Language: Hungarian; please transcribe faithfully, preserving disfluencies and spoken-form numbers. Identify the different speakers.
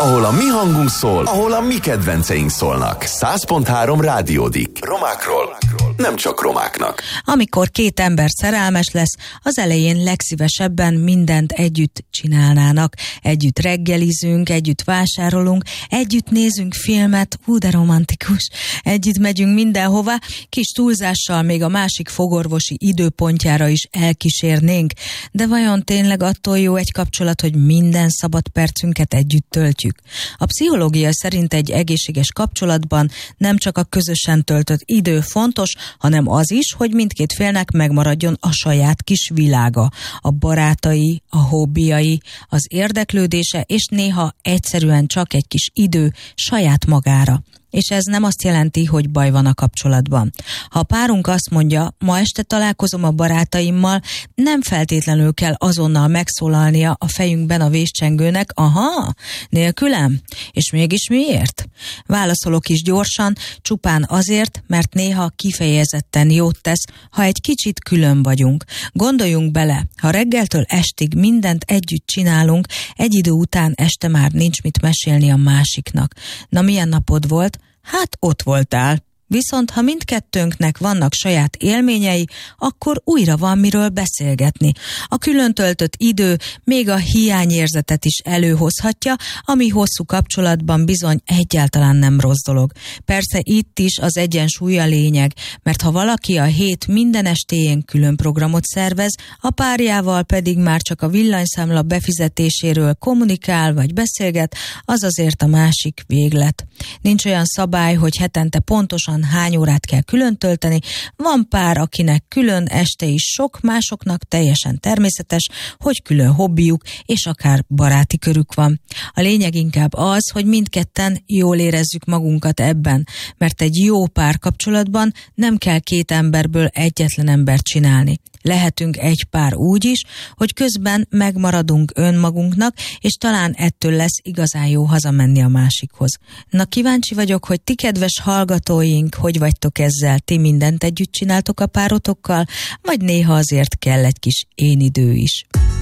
Speaker 1: ahol a mi hangunk szól, ahol a mi kedvenceink szólnak. száz pont három Rádiódik. Romákról, nem csak romáknak.
Speaker 2: Amikor két ember szerelmes lesz, az elején legszívesebben mindent együtt csinálnának. Együtt reggelizünk, együtt vásárolunk, együtt nézünk filmet, hú de romantikus, együtt megyünk mindenhova, kis túlzással még a másik fogorvosi időpontjára is elkísérnénk. De vajon tényleg attól jó egy kapcsolat, hogy minden szabad percünket együtt töltjük? A pszichológia szerint egy egészséges kapcsolatban nem csak a közösen töltött idő fontos, hanem az is, hogy mindkét félnek megmaradjon a saját kis világa, a barátai, a hobbiai, az érdeklődése, és néha egyszerűen csak egy kis idő saját magára. És ez nem azt jelenti, hogy baj van a kapcsolatban. Ha a párunk azt mondja, ma este találkozom a barátaimmal, nem feltétlenül kell azonnal megszólalnia a fejünkben a véscsengőnek, aha, nélkülem? És mégis miért? Válaszolok is gyorsan, csupán azért, mert néha kifejezetten jót tesz, ha egy kicsit külön vagyunk. Gondoljunk bele, ha reggeltől estig mindent együtt csinálunk, egy idő után este már nincs mit mesélni a másiknak. Na, milyen napod volt? Hát ott voltál. Viszont ha mindkettőnknek vannak saját élményei, akkor újra van miről beszélgetni. A külön töltött idő még a hiányérzetet is előhozhatja, ami hosszú kapcsolatban bizony egyáltalán nem rossz dolog. Persze itt is az egyensúly a lényeg, mert ha valaki a hét minden estéjén külön programot szervez, a párjával pedig már csak a villanyszámla befizetéséről kommunikál vagy beszélget, az azért a másik véglet. Nincs olyan szabály, hogy hetente pontosan hány órát kell külön tölteni, van pár, akinek külön este is sok, másoknak teljesen természetes, hogy külön hobbiuk és akár baráti körük van. A lényeg inkább az, hogy mindketten jól érezzük magunkat ebben, mert egy jó párkapcsolatban nem kell két emberből egyetlen embert csinálni. Lehetünk egy pár úgy is, hogy közben megmaradunk önmagunknak, és talán ettől lesz igazán jó hazamenni a másikhoz. Na, kíváncsi vagyok, hogy ti kedves hallgatóink, hogy vagytok ezzel? Ti mindent együtt csináltok a párotokkal, vagy néha azért kell egy kis én idő is?